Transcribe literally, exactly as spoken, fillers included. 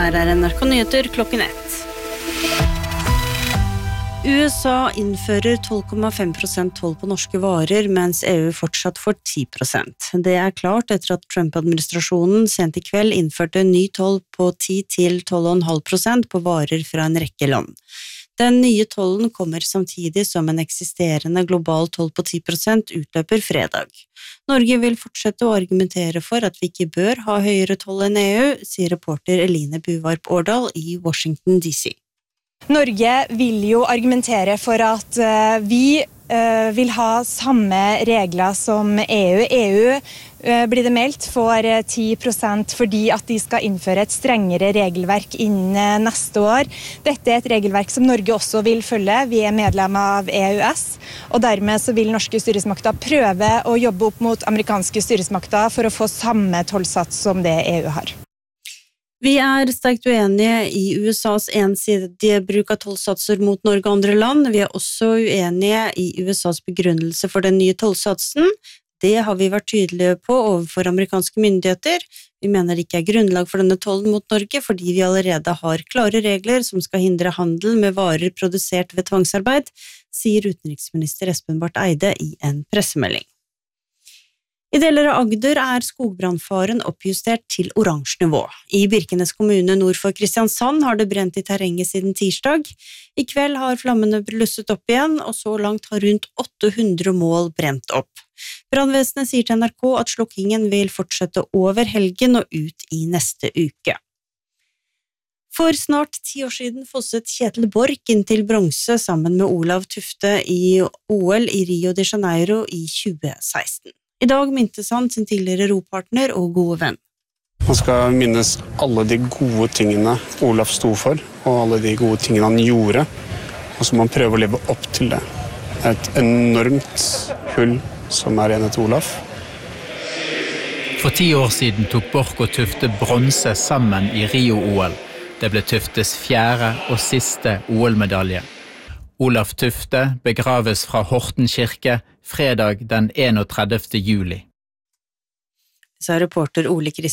Her er N R K Nyheter klokken ett. U S A innfører tolv komma fem prosent toll på norske varer, mens E U fortsatt får ti prosent. Det er klart etter at Trump-administrasjonen sent i kveld innførte en ny toll på ti til tolv komma fem prosent på varer fra en rekke land. Den nye tollen kommer samtidig som en eksisterende global toll på ti prosent utløper fredag. Norge vil fortsette å argumentere for at vi ikke bør ha høyere toll enn E U, sier reporter Eline Buvarp Årdal i Washington D C. Norge vil jo argumentere for at uh, vi uh, vil ha samme regler som E U. E U uh, blir det meldt for uh, ti prosent fordi at de skal innføre et strengere regelverk innen uh, neste år. Dette er et regelverk som Norge også vil følge. Vi er medlem av E U S, og dermed så vil norske styresmakter prøve å jobbe opp mot amerikanske styresmakter for å få samme tollsats som det E U har. Vi er sterkt uenige i U S A's ensidige bruk av tollsatser mot Norge og andre land. Vi er også uenige i U S A's begrunnelse for den nye tollsatsen. Det har vi vært tydelige på overfor amerikanske myndigheter. Vi mener det ikke er grunnlag for denne tollen mot Norge, fordi vi allerede har klare regler som skal hindre handel med varer produsert ved tvangsarbeid, sier utenriksminister Espen Barth Eide i en pressemelding. I deler av Agder er skogbrannfaren oppjustert til oransje nivå. I Birkenes kommune nord for Kristiansand har det brent i terrenget siden tirsdag. I kveld har flammene blusset opp igjen, og så langt har rundt åtte hundre mål brent opp. Brannvesenet sier til N R K at slokkingen vil fortsette over helgen og ut i neste uke. For snart ti år siden fosset Kjetil Borch inn til bronse sammen med Olav Tufte i O L i Rio de Janeiro i tjue seksten. I dag mintes han sin tidligere ropartner og gode venn. Man skal minnes alle de gode tingene Olav sto for, og alle de gode tingene han gjorde, og så må man prøve å leve opp til det. Et enormt hull som er igjen etter Olav. For ti år siden tok Borch og Tufte bronse sammen i Rio-O L. Det ble Tuftes fjerde og siste O L-medalje. Olav Tufte begraves fra Horten kirke fredag den enogtredivte juli. Så er reporter Ole Kristian